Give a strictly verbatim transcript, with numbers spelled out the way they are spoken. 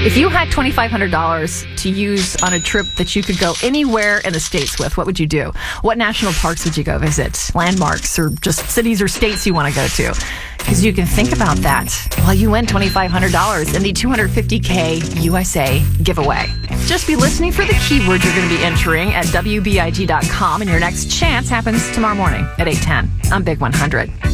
If you had twenty-five hundred dollars to use on a trip that you could go anywhere in the States with, what would you do? What national parks would you go visit? Landmarks or just cities or states you want to go to? Because you can think about that while you win twenty-five hundred dollars in the two hundred fifty K U S A giveaway. Just be listening for the keyword you're going to be entering at W B I G dot com, and your next chance happens tomorrow morning at eight ten on Big one hundred.